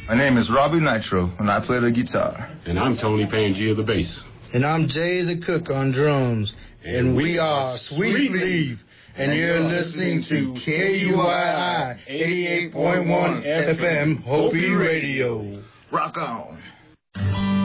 My name is Robbie Nitro, and I play the guitar. And I'm Tony Pangea, the bass. And I'm Jay the Cook on drums. And we are Sweet Leaf. And you're listening to KUII 88.1 FM Hopi Radio. Rock on.